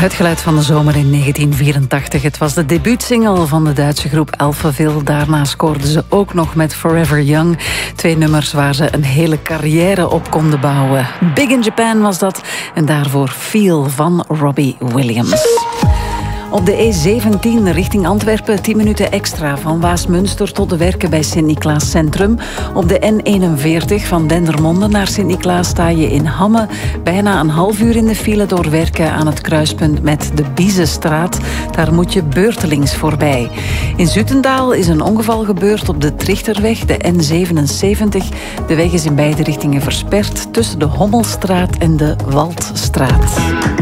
Het geluid van de zomer in 1984. Het was de debuutsingle van de Duitse groep Alphaville. Daarna scoorden ze ook nog met Forever Young. 2 nummers waar ze een hele carrière op konden bouwen. Big in Japan was dat. En daarvoor Feel van Robbie Williams. Op de E17 richting Antwerpen 10 minuten extra. Van Waasmunster tot de Werken bij Sint-Niklaas Centrum. Op de N41 van Dendermonde naar Sint-Niklaas sta je in Hamme. Bijna een half uur in de file door Werken aan het kruispunt met de Biezenstraat. Daar moet je beurtelings voorbij. In Zutendaal is een ongeval gebeurd op de Trichterweg, de N77. De weg is in beide richtingen versperd tussen de Hommelstraat en de Waldstraat.